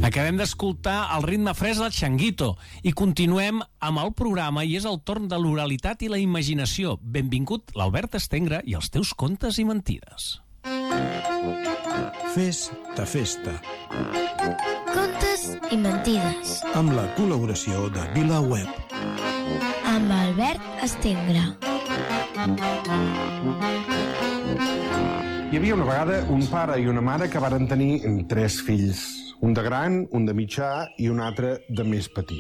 Acabem d'escoltar el ritme fresc del Changuito i continuem amb el programa i és el torn de l'oralitat i la imaginació. Benvingut l'Albert Estengra i els teus contes i mentides. Festa, festa. Contes i mentides. Amb la col·laboració de VilaWeb. Amb Albert Estengra. Hi havia una vegada un pare i una mare que varen tenir 3 fills. Un de gran, un de mitjà i un altre de més petit.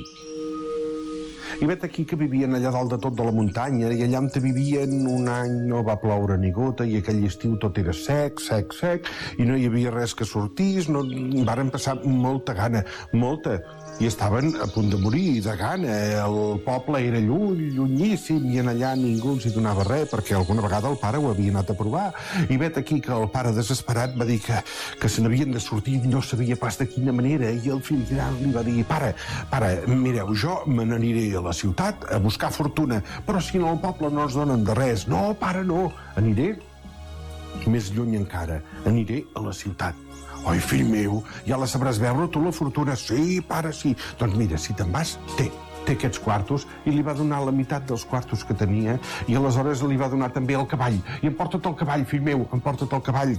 I vet aquí que vivien allà dalt de tot de la muntanya i allà on vivien un any no va ploure ni gota i aquell estiu tot era sec i no hi havia res que sortís, varen passar molta gana, molta, i estaven a punt de morir de gana. El poble era llunyíssim i en allà ningú els hi donava res perquè alguna vegada el pare ho havia anat a provar. I vet aquí que el pare desesperat va dir que se n'havien de sortir i no sabia pas de quina manera, i el fill gran li va dir: pare, mireu, jo me n'aniré a la ciutat a buscar fortuna, però si no al poble no ens donen de res. No, pare, no, aniré més lluny encara, aniré a la ciutat. Oi, fill meu, ja la sabràs veure tu, la fortuna? Sí, pare, sí. Doncs mira, si te'n vas, té aquests quartos, i li va donar la meitat dels quartos que tenia, i aleshores li va donar també el cavall. I emporta't el cavall, fill meu, emporta't el cavall,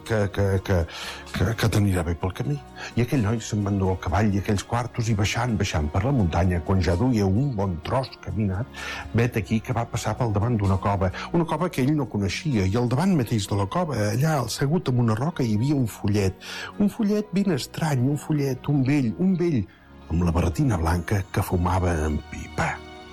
que t'anirà bé pel camí. I aquell noi se'n va endur el cavall i aquells quartos, i baixant per la muntanya, quan ja duia un bon tros caminat, vet aquí que va passar pel davant d'una cova que ell no coneixia, i al davant mateix de la cova, allà assegut en una roca, hi havia un follet ben estrany, un vell, amb la barretina blanca que fumava en pipa.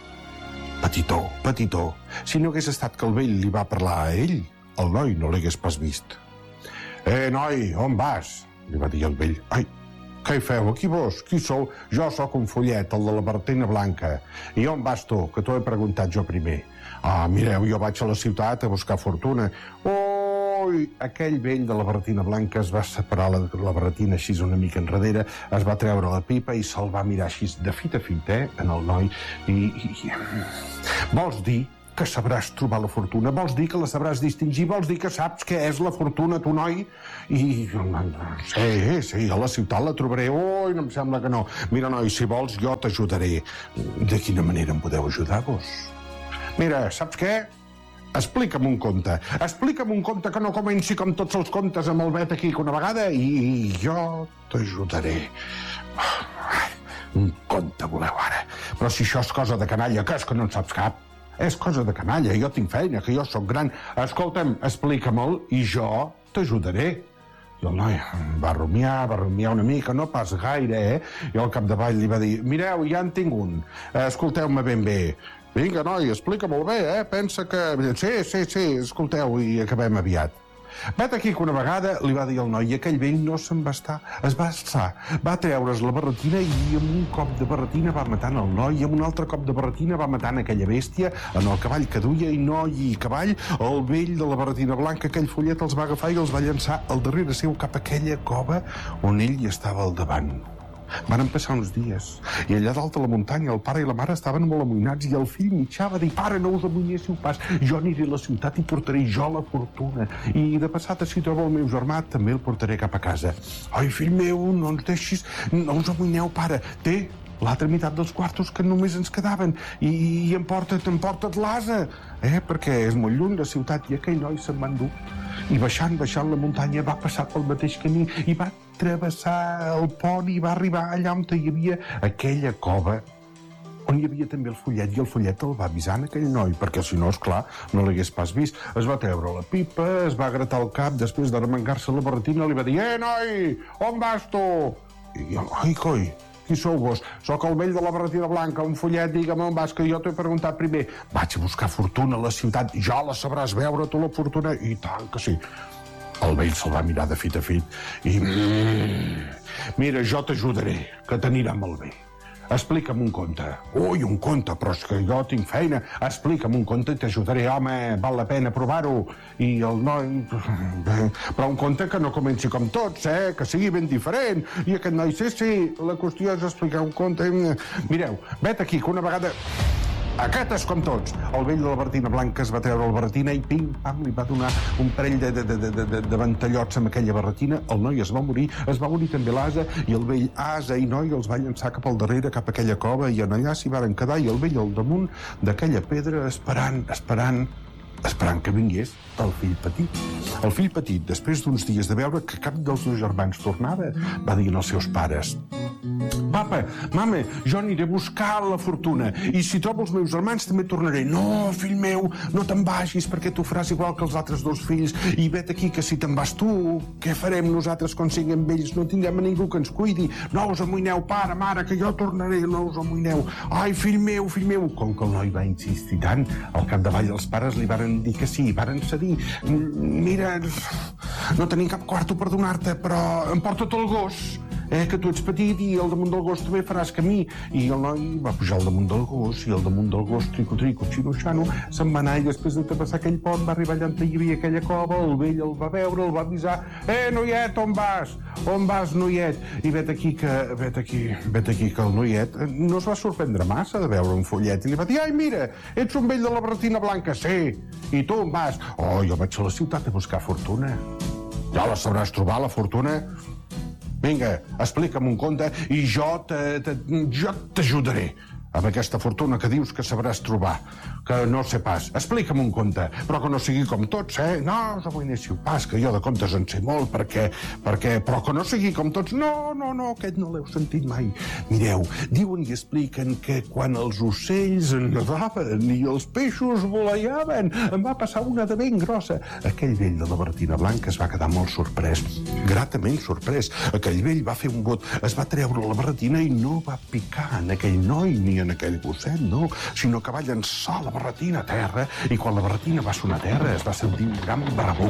Petitó. Si no hagués estat que el vell li va parlar a ell, el noi no l'hagués pas vist. Noi, on vas? Li va dir el vell. Ai, què hi feu? Aquí vos? Qui sou? Jo sóc un follet, el de la barretina blanca. I on vas tu? Que t'ho he preguntat jo primer. Mireu, jo vaig a la ciutat a buscar fortuna. Aquell vell de la barretina blanca es va separar la barretina així una mica enrere, es va treure la pipa i se'l va mirar així de fit a fit, en el noi, i... Vols dir que sabràs trobar la fortuna? Vols dir que la sabràs distingir? Vols dir que saps què és la fortuna, tu, noi? I... Sí, a la ciutat la trobaré. No em sembla que no. Mira, noi, si vols jo t'ajudaré. De quina manera em podeu ajudar, vos? Mira, saps què? Explica'm un conte que no comenci com tots els contes amb el vet aquí una vegada, i jo t'ajudaré. Un conte voleu ara? Però si això és cosa de canalla, que és que no en saps cap? És cosa de canalla, jo tinc feina, que jo sóc gran. Escolta'm, explica-me'l i jo t'ajudaré. I el noi va rumiar una mica, no pas gaire, i al capdavall li va dir: mireu, ja en tinc un, escolteu-me ben bé. Vinga, noi, explica-m'ho bé, pensa que... Sí, escolteu, i acabem aviat. Vet aquí que una vegada li va dir el noi, i aquell vell no se'n va estar, es va alçar, va treure's la barretina i amb un cop de barretina va matant el noi, i amb un altre cop de barretina va matant aquella bèstia en el cavall que duia, i noi i cavall, el vell de la barretina blanca, aquell follet els va agafar i els va llançar al darrere seu cap a aquella cova on ell hi estava al davant. Van passar uns dies, i allà dalt a la muntanya el pare i la mare estaven molt amoïnats, i el fill mitjà va dir: pare, no us amoïnéssiu pas, jo aniré a la ciutat i portaré jo la fortuna, i de passada si trobo el meu germà també el portaré cap a casa. Ai, fill meu, no ens deixis, no us amoïneu, pare, té l'altra meitat dels quartos que només ens quedaven, i emporta't l'ase, perquè és molt lluny la ciutat. I aquell noi se'n va endur, i baixant la muntanya va passar pel mateix camí i va travessar el pont i va arribar allà on hi havia aquella cova on hi havia també el follet, i el follet el va avisar a aquell noi, perquè si no, esclar, no l'hagués pas vist. Es va treure la pipa, es va gratar el cap, després d'arremangar-se la barretina li va dir: noi, on vas tu? I ai, coi, qui sou vos? Soc el vell de la barretina blanca, un follet, digue'm on vas, que jo t'he preguntat primer. Vaig a buscar fortuna a la ciutat, ja la sabràs veure tu, la fortuna? I tant que sí. El vell se'l va mirar de fit a fit i... Mira, jo t'ajudaré, que t'anirà molt bé. Explica'm un conte. Ui, un conte, però és que jo tinc feina. Explica'm un conte i t'ajudaré, home, val la pena provar-ho. I el noi... Però un conte que no comenci com tots, que sigui ben diferent. I aquest noi, sí, la qüestió és explicar un conte... Mireu, vet aquí, que una vegada... Aquest és com tots. El vell de la Bertina Blanca es va treure la barretina i pim-pam li va donar un parell de ventallots amb aquella barretina. El noi es va morir també l'ase, i el vell ase i noi els va llançar cap al darrere, cap a aquella cova, i en allà s'hi varen quedar, i el vell al damunt d'aquella pedra esperant que vingués el fill petit. El fill petit, després d'uns dies de veure que cap dels dos germans tornava, va dir als seus pares: Papa, mama, jo aniré a buscar la fortuna, i si trobo els meus germans també tornaré. No, fill meu, no te'n vagis, perquè tu faràs igual que els altres dos fills, i vet aquí que si te'n vas tu, què farem nosaltres quan siguem vells? No tindrem a ningú que ens cuidi. No us amoïneu, pare, mare, que jo tornaré, no us amoïneu. Ai, fill meu, fill meu. Com que el noi va insistir tant, al capdavall els pares li varen dir que sí, varen cedir. Mira, no tenim cap quarto per donar-te, però emporta't el gos, que tu ets petit i al damunt del gos també faràs camí. I el noi va pujar al damunt del gos, i al damunt del gos, trico-trico, xino-xano, se'n va anar, i després de travessar aquell pont va arribar allà on hi havia aquella cova. El vell el va veure, el va avisar: noiet, on vas? On vas, noiet? I vet aquí que el noiet no es va sorprendre massa de veure un follet, i li va dir: ai, mira, ets un vell de la Bertina Blanca. Sí, i tu on vas? Oh, jo vaig a la ciutat a buscar fortuna. Ja la sabràs trobar, la fortuna? Vinga, explica'm un conte i jo t'ajudaré amb aquesta fortuna que dius que sabràs trobar, que no sé pas. Explica'm un conte, però que no sigui com tots, No us amoïnéssiu pas, que jo de contes en sé molt, però que no sigui com tots. No, aquest no l'heu sentit mai. Mireu, diuen i expliquen que quan els ocells nadaven i els peixos volaven, em va passar una de ben grossa. Aquell vell de la Bertina Blanca es va quedar molt sorprès, gratament sorprès. Aquell vell va fer un bot, es va treure la barretina i no va picar en aquell noi ni en aquell gosset, no, sinó que va llançar la barretina a terra, i quan la barretina va sonar a terra es va sentir un gran barabum.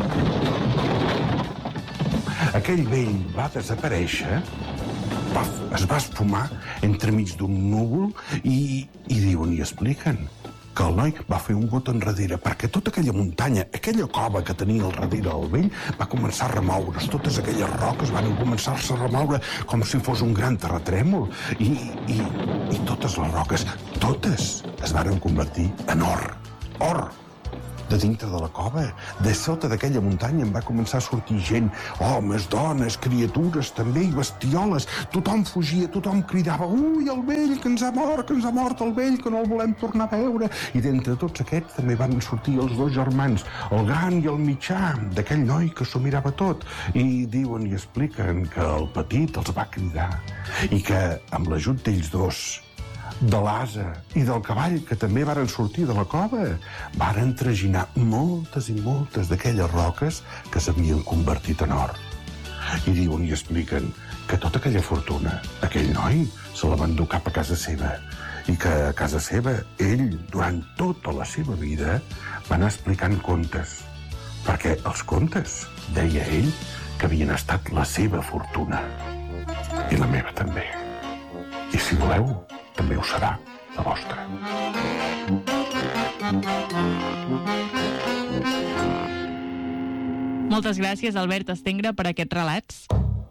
Aquell vell va desaparèixer, es va esfumar entremig d'un núvol, i diuen i expliquen que el noi va fer un bot enrere, perquè tota aquella muntanya, aquella cova que tenia al darrere el vell, va començar a remoure's. Totes aquelles roques van començar-se a remoure com si fos un gran terratrèmol. I totes les roques, totes, es varen convertir en or. Or! De dintre de la cova, de sota d'aquella muntanya en va començar a sortir gent, homes, dones, criatures també, i bestioles. Tothom fugia, tothom cridava: ui, el vell, que ens ha mort el vell, que no el volem tornar a veure. I d'entre tots aquests també van sortir els dos germans, el gran i el mitjà, d'aquell noi que s'ho mirava tot. I diuen i expliquen que el petit els va cridar, i que amb l'ajut d'ells dos, de l'ase i del cavall, que també varen sortir de la cova, varen traginar moltes i moltes d'aquelles roques que s'havien convertit en or. I diuen i expliquen que tota aquella fortuna, aquell noi, se la va endur cap a casa seva, i que a casa seva ell, durant tota la seva vida, va anar explicant contes, perquè els contes, deia ell, que havien estat la seva fortuna. I la meva també. I si voleu, també ho serà, la vostra. Moltes gràcies, Albert Estengre, per aquests relats.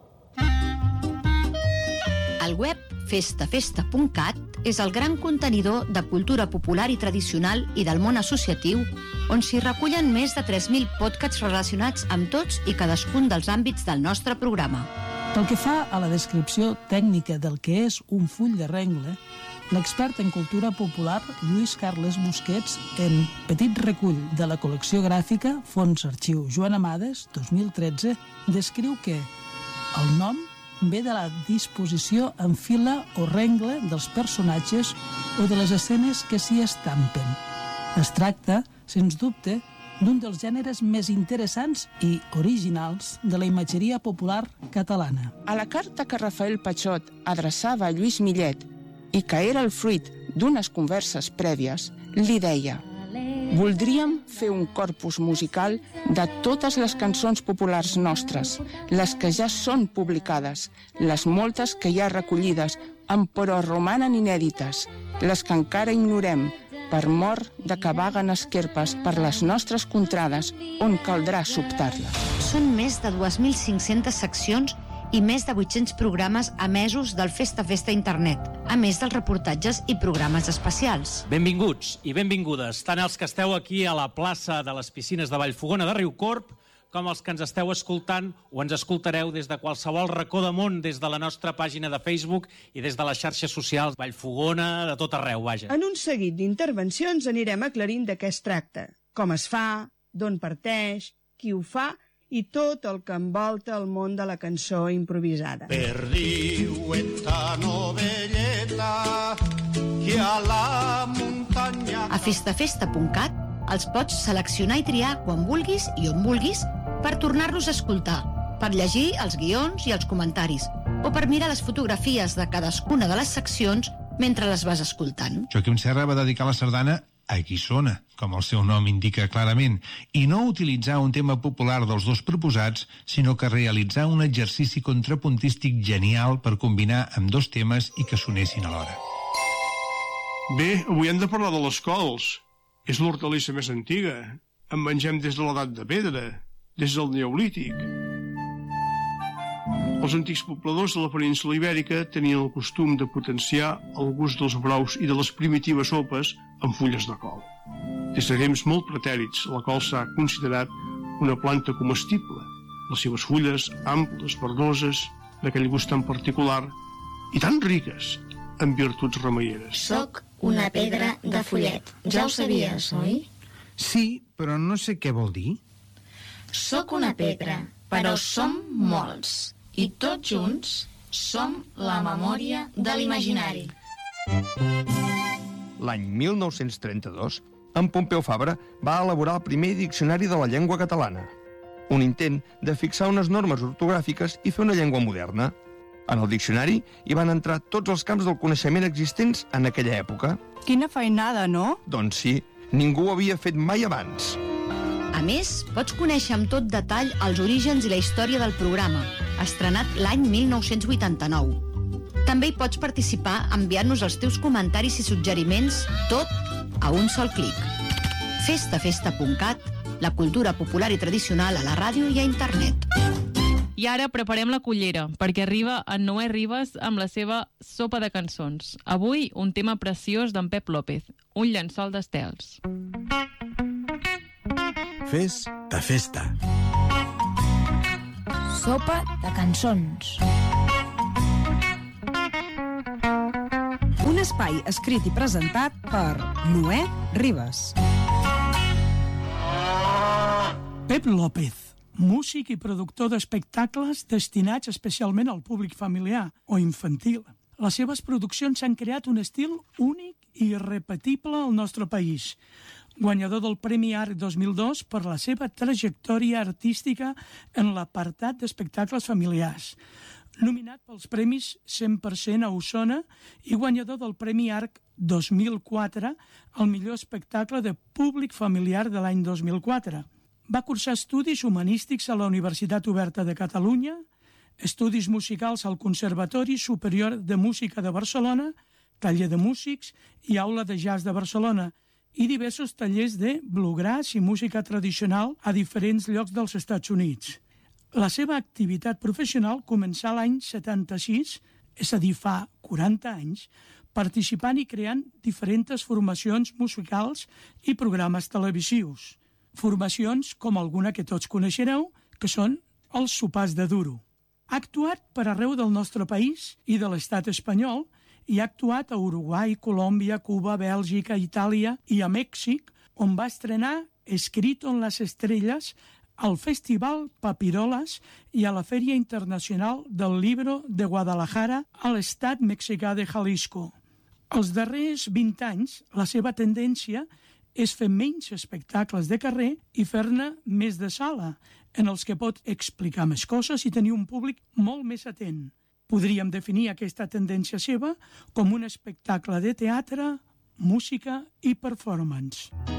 El web festafesta.cat és el gran contenidor de cultura popular i tradicional i del món associatiu, on s'hi recullen més de 3.000 podcasts relacionats amb tots i cadascun dels àmbits del nostre programa. Pel que fa a la descripció tècnica del que és un full de rengle, l'expert en cultura popular Lluís Carles Busquets, en Petit recull de la col·lecció gràfica Fons Arxiu Joan Amades, 2013, descriu que el nom ve de la disposició en fila o rengle dels personatges o de les escenes que s'hi estampen. Es tracta, sens dubte, d'un dels gèneres més interessants i originals de la imatgeria popular catalana. A la carta que Rafael Pachot adreçava a Lluís Millet i que era el fruit d'unes converses prèvies, li deia: voldríem fer un corpus musical de totes les cançons populars nostres, les que ja són publicades, les moltes que hi ha recollides, però romanen inèdites, les que encara ignorem, per mor de que vaguen esquerpes per les nostres contrades on caldrà sobtar-les. Són més de 2.500 seccions i més de 800 programes emesos del Festa Internet. a més dels reportatges i programes especials. Benvinguts i benvingudes, tant els que esteu aquí a la plaça de les piscines de Vallfogona de Riucorb, com els que ens esteu escoltant o ens escoltareu des de qualsevol racó de món, des de la nostra pàgina de Facebook i des de les xarxes socials, Vallfogona, de tot arreu, vaja. En un seguit d'intervencions anirem aclarint de què es tracta, com es fa, d'on parteix, qui ho fa i tot el que envolta el món de la cançó improvisada. Perdiu esta novelleta que a la muntanya... A festafesta.cat els pots seleccionar i triar quan vulguis i on vulguis per tornar-los a escoltar, per llegir els guions i els comentaris o per mirar les fotografies de cadascuna de les seccions mentre les vas escoltant. Joaquim Serra va dedicar la sardana a Guissona, com el seu nom indica clarament, i no utilitzar un tema popular dels dos proposats, sinó que realitzar un exercici contrapuntístic genial per combinar amb dos temes i que sonessin alhora. Bé, avui hem de parlar de les cols. És l'hortalissa més antiga. En mengem des de l'edat de pedra, des del Neolític. Els antics pobladors de la península Ibèrica tenien el costum de potenciar el gust dels braus i de les primitives sopes amb fulles de col. Des de temps molt pretèrits, la col s'ha considerat una planta comestible. Les seves fulles, amples, verdoses, d'aquell gust tan particular i tan riques en virtuts remeieres. Soc una pedra de follet. Ja ho sabies, oi? Sí, però no sé què vol dir. Soc una pedra, però som molts. I tots junts som la memòria de l'imaginari. L'any 1932, en Pompeu Fabra va elaborar el primer diccionari de la llengua catalana. Un intent de fixar unes normes ortogràfiques i fer una llengua moderna. En el diccionari hi van entrar tots els camps del coneixement existents en aquella època. Quina feinada, no? Doncs sí, ningú ho havia fet mai abans. A més, pots conèixer amb tot detall els orígens i la història del programa, estrenat l'any 1989. També hi pots participar enviant-nos els teus comentaris i suggeriments, tot a un sol clic. Festafesta.cat, la cultura popular i tradicional a la ràdio i a internet. I ara preparem la cullera, perquè arriba en Noé Ribas amb la seva sopa de cançons. Avui, un tema preciós d'en Pep López, un llençol d'estels. Festa. Sopa de cançons. Un espai escrit i presentat per Noé Ribas. Pep López, músic i productor d'espectacles destinats especialment al públic familiar o infantil. Les seves produccions han creat un estil únic i irrepetible al nostre país. Guanyador del Premi Arc 2002 per la seva trajectòria artística en l'apartat d'espectacles familiars. Nominat pels Premis 100% a Osona i guanyador del Premi Arc 2004 al millor espectacle de públic familiar de l'any 2004. Va cursar estudis humanístics a la Universitat Oberta de Catalunya, estudis musicals al Conservatori Superior de Música de Barcelona, taller de músics i aula de jazz de Barcelona, i diversos tallers de bluegrass i música tradicional a diferents llocs dels Estats Units. La seva activitat professional començà l'any 76, és a dir, fa 40 anys, participant i creant diferents formacions musicals i programes televisius. Formacions com alguna que tots coneixereu, que són els sopars de duro. Ha actuat per arreu del nostre país i de l'estat espanyol, i ha actuat a Uruguai, Colòmbia, Cuba, Bèlgica, Itàlia i a Mèxic, on va estrenar Escrito en las Estrellas al Festival Papirolas i a la Fèria Internacional del Libro de Guadalajara a l'estat mexicà de Jalisco. Els darrers 20 anys, la seva tendència és fer menys espectacles de carrer i fer-ne més de sala, en els que pot explicar més coses i tenir un públic molt més atent. Podríem definir aquesta tendència seva com un espectacle de teatre, música i performance.